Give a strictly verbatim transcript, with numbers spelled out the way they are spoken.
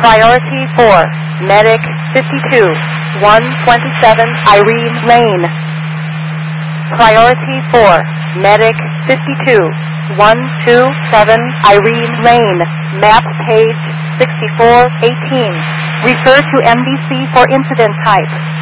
Priority four, Medic fifty-two, one twenty-seven Irene Lane. Priority four, Medic fifty-two, one twenty-seven Irene Lane. Map page sixty-four eighteen. Refer to M D C for incident type.